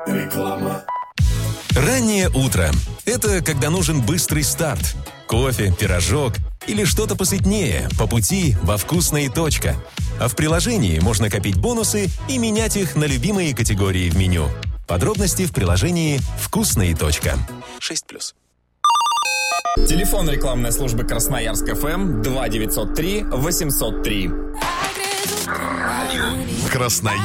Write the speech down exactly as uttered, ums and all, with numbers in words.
Реклама. Раннее утро – это когда нужен быстрый старт. Кофе, пирожок или что-то посытнее по пути во «Вкусная точка». А в приложении можно копить бонусы и менять их на любимые категории в меню. Подробности в приложении «Вкусная точка». шесть плюс. Телефон рекламной службы Красноярск эф эм два девятьсот три восемьсот три. Красноярск.